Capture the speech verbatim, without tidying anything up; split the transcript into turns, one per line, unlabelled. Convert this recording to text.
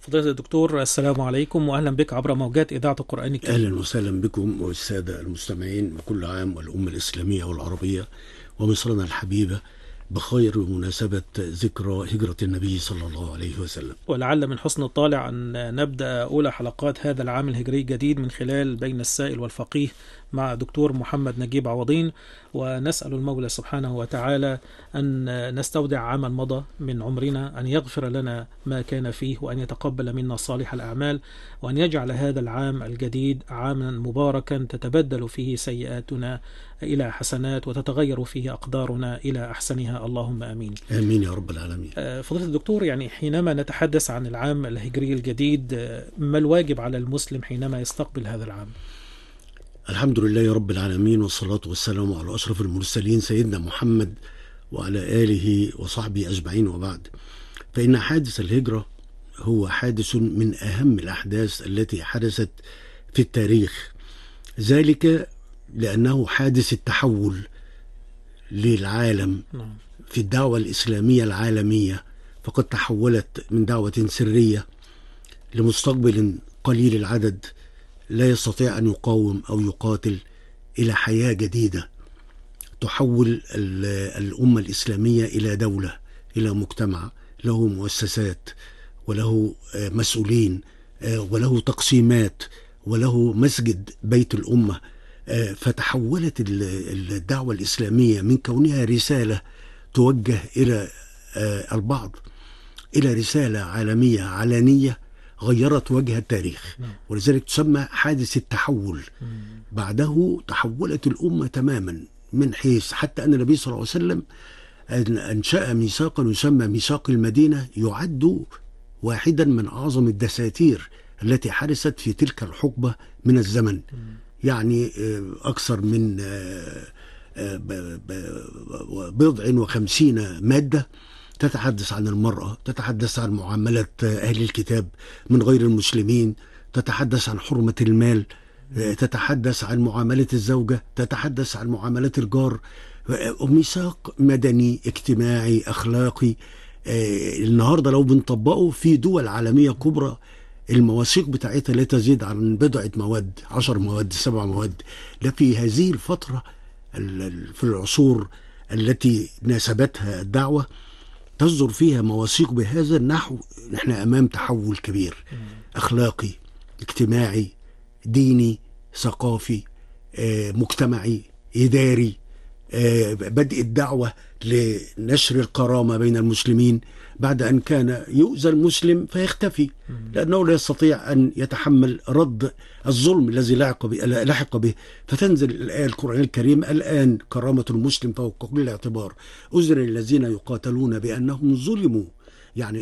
فضيلة الدكتور، السلام عليكم وأهلا بك عبر موجات إذاعة القرآن الكريم.
أهلا وسهلا بكم والسادة المستمعين، وكل عام والأمة الإسلامية والعربية ومصرنا الحبيبة بخير بمناسبة ذكرى هجرة النبي صلى الله عليه وسلم.
ولعل من حسن الطالع أن نبدأ أولى حلقات هذا العام الهجري الجديد من خلال بين السائل والفقيه مع دكتور محمد نجيب عوضين، ونسأل المولى سبحانه وتعالى أن نستودع عاما مضى من عمرنا، أن يغفر لنا ما كان فيه، وأن يتقبل منا صالح الأعمال، وأن يجعل هذا العام الجديد عاما مباركا تتبدل فيه سيئاتنا إلى حسنات وتتغير فيه أقدارنا إلى أحسنها، اللهم آمين.
آمين يا رب العالمين.
فضيلة الدكتور، يعني حينما نتحدث عن العام الهجري الجديد، ما الواجب على المسلم حينما يستقبل هذا العام؟
الحمد لله رب العالمين، والصلاة والسلام على أشرف المرسلين سيدنا محمد وعلى آله وصحبه أجمعين، وبعد. فإن حادث الهجرة هو حادث من أهم الأحداث التي حدثت في التاريخ، ذلك لأنه حادث التحول للعالم في الدعوة الإسلامية العالمية، فقد تحولت من دعوة سرية لمستقبل قليل العدد لا يستطيع أن يقاوم أو يقاتل إلى حياة جديدة تحول الأمة الإسلامية إلى دولة، إلى مجتمع له مؤسسات وله مسؤولين وله تقسيمات وله مسجد بيت الأمة. فتحولت الدعوة الإسلامية من كونها رسالة توجه إلى البعض إلى رسالة عالمية علانية غيرت وجه التاريخ، ولذلك تسمى حادث التحول. بعده تحولت الأمة تماما، من حيث حتى أن النبي صلى الله عليه وسلم أنشأ ميثاقا يسمى ميثاق المدينة، يعد واحدا من أعظم الدساتير التي حدثت في تلك الحقبة من الزمن، يعني أكثر من بضع وخمسين مادة تتحدث عن المرأة، تتحدث عن معاملة أهل الكتاب من غير المسلمين، تتحدث عن حرمة المال، تتحدث عن معاملة الزوجة، تتحدث عن معاملة الجار. ميثاق مدني اجتماعي أخلاقي. النهاردة لو بنطبقه في دول عالمية كبرى، المواثيق بتاعتها لا تزيد عن بضعة مواد، عشر مواد، سبع مواد. لا، في هذه الفترة في العصور التي ناسبتها الدعوة تصدر فيها مواثيق بهذا النحو. نحن أمام تحول كبير، أخلاقي، اجتماعي، ديني، ثقافي، مجتمعي، إداري. بدء الدعوة لنشر الكرامة بين المسلمين بعد أن كان يؤذى المسلم فيختفي، لأنه لا يستطيع أن يتحمل رد الظلم الذي لحق به، فتنزل الآية القرآن الكريم: الآن كرامة المسلم فوق كل اعتبار، أذن الذين يقاتلون بأنهم ظلموا. يعني